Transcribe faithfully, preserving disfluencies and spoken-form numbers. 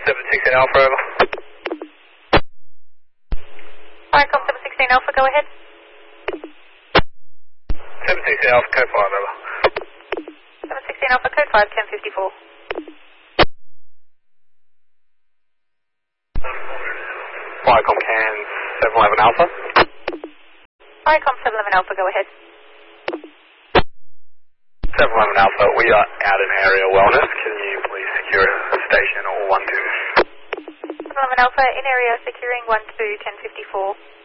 seven sixteen Alpha, over. Vicom seven sixteen Alpha, go ahead. seven sixteen Alpha, code five, over. seven sixteen Alpha, code five, ten fifty-four. Vicom can seven eleven Alpha. Vicom seven eleven Alpha, go ahead. seven eleven Alpha, we are out in area wellness. Can you please secure station or one two? seven eleven Alpha, in area securing one two, ten fifty-four.